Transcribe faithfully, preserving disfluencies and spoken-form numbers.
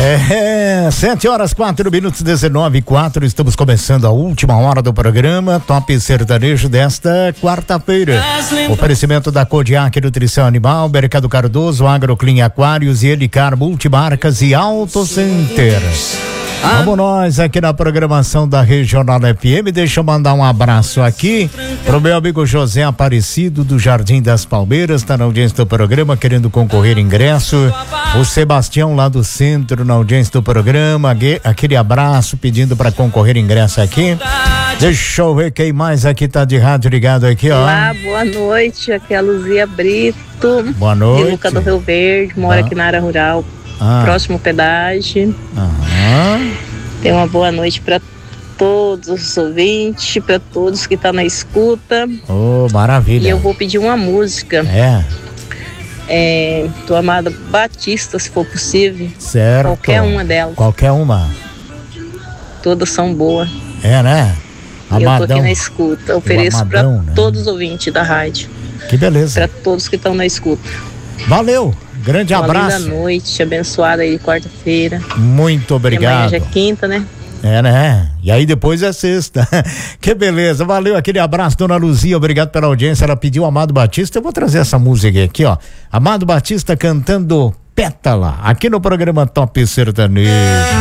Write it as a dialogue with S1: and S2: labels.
S1: É, sete horas, quatro minutos, dezenove e quatro. Estamos começando a última hora do programa Top Sertanejo desta quarta-feira. Oferecimento da Kodiak Nutrição Animal, Mercado Cardoso, Agroclean Aquários e Elicar Multimarcas e Auto Center. Vamos nós aqui na programação da Regional F M. Deixa eu mandar um abraço aqui pro meu amigo José Aparecido do Jardim das Palmeiras, tá na audiência do programa, querendo concorrer ingresso. O Sebastião lá do centro na audiência do programa, aquele abraço pedindo para concorrer ingresso aqui. Deixa eu ver quem mais aqui tá de rádio ligado aqui, ó.
S2: Olá, boa noite, aqui é a Luzia Brito.
S1: Boa noite.
S2: De Luca do Rio Verde, mora
S1: ah.
S2: aqui na área rural.
S1: Ah.
S2: Próximo pedágio.
S1: Aham.
S2: Tem uma boa noite para todos os ouvintes, para todos que estão tá na escuta.
S1: Oh, maravilha.
S2: E eu vou pedir uma música.
S1: É.
S2: É, do Amado Batista, se for possível.
S1: Certo.
S2: Qualquer uma delas.
S1: Qualquer uma.
S2: Todas são boas.
S1: É, né?
S2: Amadão. Eu tô aqui na escuta. Eu ofereço para né? todos os ouvintes da rádio.
S1: Que beleza.
S2: Para todos que estão na escuta.
S1: Valeu. Grande
S2: uma
S1: abraço.
S2: Boa noite, abençoada aí, quarta-feira.
S1: Muito obrigado.
S2: E amanhã já é quinta, né?
S1: É, né? E aí depois é sexta. Que beleza. Valeu, aquele abraço, dona Luzia. Obrigado pela audiência. Ela pediu Amado Batista. Eu vou trazer essa música aqui, ó. Amado Batista cantando Pétala, aqui no programa Top Sertanejo.